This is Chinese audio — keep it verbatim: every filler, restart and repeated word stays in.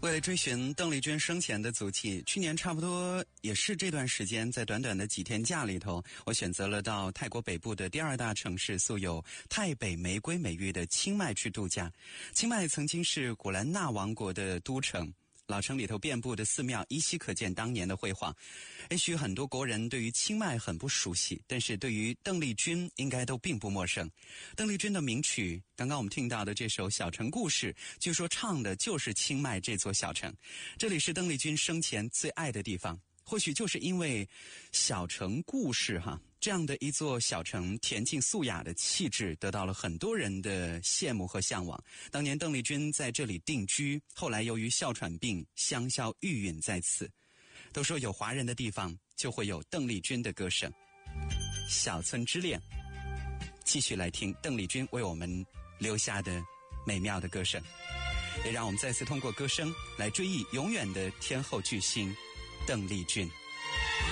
为了追寻邓丽君生前的足迹，去年差不多也是这段时间，在短短的几天假里头，我选择了到泰国北部的第二大城市，素有泰北玫瑰美誉的清迈去度假。清迈曾经是古兰纳王国的都城，老城里头遍布的寺庙依稀可见当年的辉煌。也许很多国人对于清迈很不熟悉，但是对于邓丽君应该都并不陌生。邓丽君的名曲，刚刚我们听到的这首《小城故事》，据说唱的就是清迈这座小城。这里是邓丽君生前最爱的地方，或许就是因为小城故事哈，这样的一座小城恬静素雅的气质得到了很多人的羡慕和向往。当年邓丽君在这里定居，后来由于哮喘病香消玉殒在此。都说有华人的地方就会有邓丽君的歌声。小村之恋，继续来听邓丽君为我们留下的美妙的歌声，也让我们再次通过歌声来追忆永远的天后巨星邓丽君。